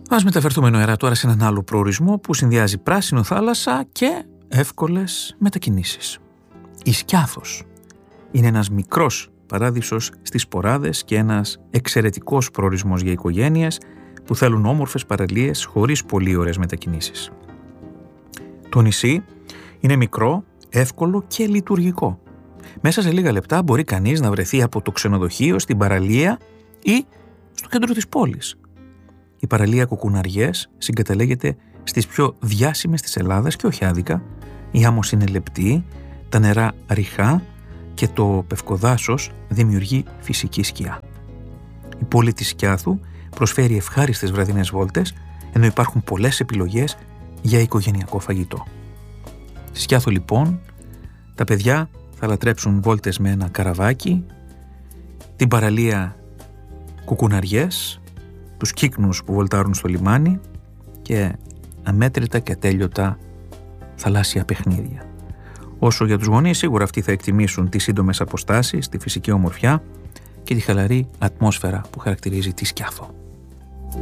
Ας μεταφερθούμε νοερά τώρα σε έναν άλλο προορισμό που συνδυάζει πράσινο θάλασσα και εύκολες μετακινήσεις. Η Σκιάθος είναι ένας μικρός παράδεισος στις Σποράδες και ένας εξαιρετικός προορισμός για οικογένειες που θέλουν όμορφες παραλίες χωρίς πολύ ωραίες μετακινήσεις. Το νησί είναι μικρό, εύκολο και λειτουργικό. Μέσα σε λίγα λεπτά μπορεί κανείς να βρεθεί από το ξενοδοχείο στην παραλία ή στο κέντρο της πόλης. Η παραλία Κουκουναριές συγκαταλέγεται στις πιο διάσημες της Ελλάδας και όχι άδικα. Η άμμος είναι λεπτή, τα νερά ρηχά και το πευκοδάσος δημιουργεί φυσική σκιά. Η πόλη της Σκιάθου προσφέρει ευχάριστες βραδινές βόλτες, ενώ υπάρχουν πολλές επιλογές για οικογενειακό φαγητό. Στη Σκιάθο λοιπόν τα παιδιά θα λατρέψουν βόλτες με ένα καραβάκι, την παραλία Κουκουναριές, τους κύκνους που βολτάρουν στο λιμάνι και αμέτρητα και ατέλειωτα θαλάσσια παιχνίδια. Όσο για τους γονείς, σίγουρα αυτοί θα εκτιμήσουν τις σύντομες αποστάσεις, τη φυσική ομορφιά και τη χαλαρή ατμόσφαιρα που χαρακτηρίζει τη Σκιάθο.